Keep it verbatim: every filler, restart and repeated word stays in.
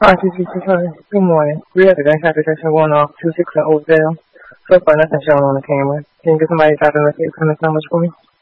Hi, this is Sorry. Good morning. We have a gunshot detection going off two six in Oakville. So far, nothing shown on the camera. Can you get somebody out of the case on this numbers for me?